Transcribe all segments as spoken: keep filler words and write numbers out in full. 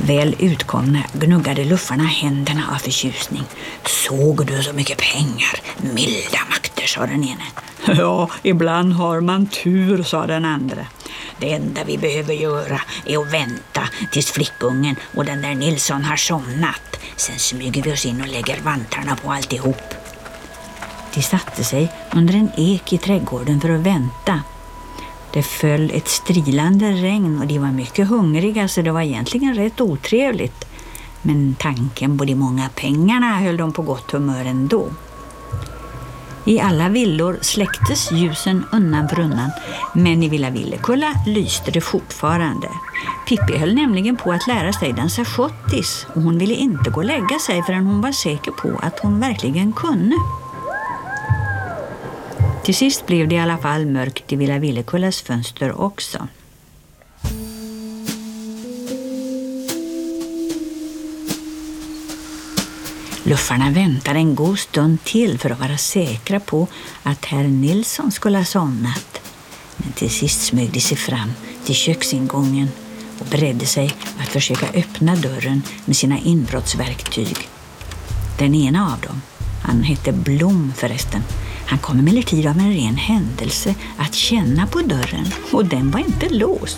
Väl utkomna gnuggade luffarna händerna av förtjusning. Såg du så mycket pengar? Milda makter, sa den ene. Ja, ibland har man tur, sa den andra. Det enda vi behöver göra är att vänta tills flickungen och den där Nilsson har somnat. Sen smyger vi oss in och lägger vantarna på alltihop. De satte sig under en ek i trädgården för att vänta. Det föll ett strilande regn och de var mycket hungriga, så det var egentligen rätt otrevligt. Men tanken på de många pengarna höll dem på gott humör ändå. I alla villor släcktes ljusen undan för undan, men i Villa Villekulla lyste det fortfarande. Pippi höll nämligen på att lära sig dansa schottis och hon ville inte gå och lägga sig förrän hon var säker på att hon verkligen kunde. Till sist blev det i alla fall mörkt i Villa Villekullas fönster också. Luffarna väntade en god stund till för att vara säkra på att herr Nilsson skulle ha somnat. Men till sist smög de sig fram till köksingången och beredde sig att försöka öppna dörren med sina inbrottsverktyg. Den ena av dem, han hette Blom förresten, han kom emellertid av en ren händelse att känna på dörren och den var inte låst.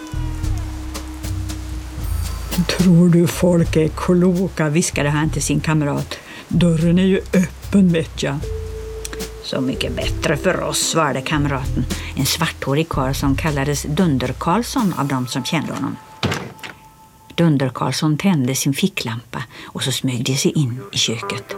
Tror du folk är kloka, viskade han till sin kamrat. Dörren är ju öppen, vet jag. Så mycket bättre för oss, svarade kamraten. En svarthårig karl som kallades Dunder Karlsson av dem som kände honom. Dunder Karlsson tände sin ficklampa och så smög de sig in i köket.